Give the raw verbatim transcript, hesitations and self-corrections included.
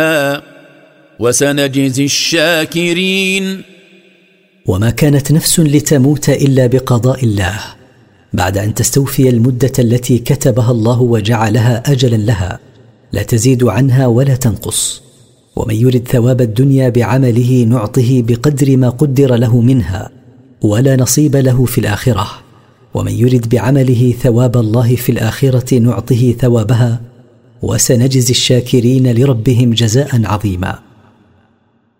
وسنجزي الشاكرين. وما كانت نفس لتموت إلا بقضاء الله، بعد أن تستوفي المدة التي كتبها الله وجعلها أجلا لها، لا تزيد عنها ولا تنقص. ومن يرد ثواب الدنيا بعمله نعطه بقدر ما قدر له منها، ولا نصيب له في الآخرة. ومن يرد بعمله ثواب الله في الآخرة نعطه ثوابها، وسنجزي الشاكرين لربهم جزاء عظيما.